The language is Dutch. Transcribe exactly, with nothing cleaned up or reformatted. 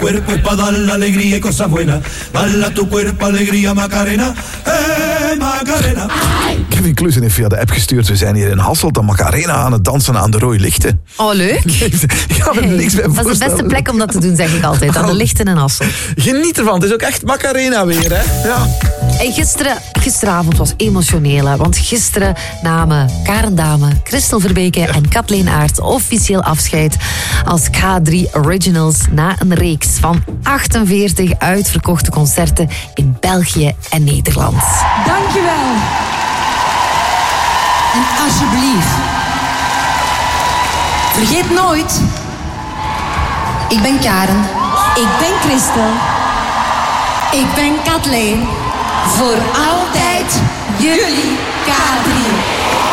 cuerpo es para dar la alegría y cosas buenas. Bala tu cuerpo, alegría, Macarena. Hey, Macarena. Kevin Kluzen heeft via de app gestuurd. We zijn hier in Hasselt en Macarena aan het dansen aan de rode lichten. Oh, leuk. Ik ga me Hey, niks bij dat is de voorstellen. beste plek om dat te doen, zeg ik altijd. Aan de lichten en Hasselt. Geniet ervan. Het is ook echt Macarena weer, hè? Ja. Hey, gisteren, gisteravond was emotioneel, hè, want gisteren namen Karen Dame, Christel Verbeke en Kathleen Aert officieel afscheid als K drie Originals na een reeks van achtenveertig uitverkochte concerten in België en Nederland. Dankjewel. En alsjeblieft, vergeet nooit, ik ben Karen, ik ben Christel, ik ben Kathleen. Voor altijd jullie K drie.